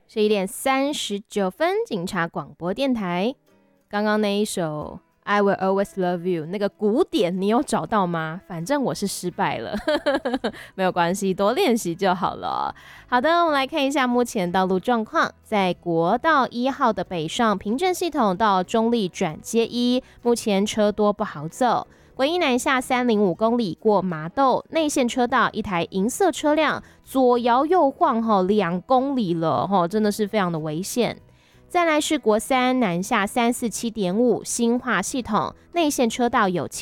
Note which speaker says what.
Speaker 1: 11:39，警察广播电台。刚刚那一首 I Will Always Love You 那个鼓点你有找到吗？反正我是失败了没有关系，多练习就好了。好的，我们来看一下目前道路状况。在国道1号的北上平镇系统到中立转接1，目前车多不好走。国一南下305公里过麻豆内线车道，一台银色车辆左摇右晃2公里了，真的是非常的危险。再来是国三南下347.5新化系统内线车道有